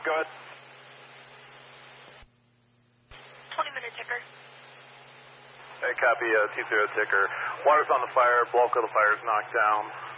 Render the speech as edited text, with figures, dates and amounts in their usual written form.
Go ahead. 20-minute ticker. Hey, copy, T0 ticker. Water's on the fire, bulk of the fire is knocked down.